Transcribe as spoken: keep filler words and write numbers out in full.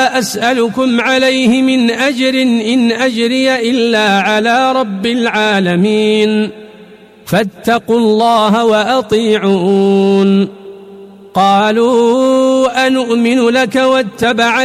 وما أسألكم عليه من أجر إن أجري إلا على رب العالمين فاتقوا الله وأطيعون. قالوا أنؤمن لك واتبعك